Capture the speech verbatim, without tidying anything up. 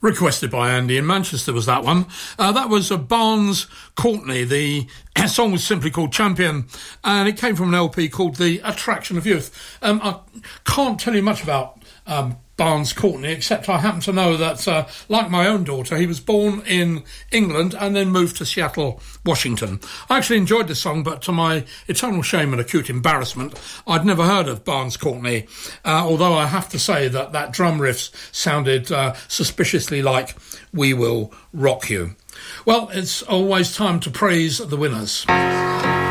Requested by Andy in Manchester was that one. Uh, that was uh, Barnes Courtney. The song was simply called Champion, and it came from an L P called The Attraction of Youth. Um, I can't tell you much about um, Barnes Courtney, except I happen to know that, uh, like my own daughter, he was born in England and then moved to Seattle, Washington. I actually enjoyed the song, but to my eternal shame and acute embarrassment, I'd never heard of Barnes Courtney, uh, although I have to say that that drum riff sounded uh, suspiciously like We Will Rock You. Well, it's always time to praise the winners.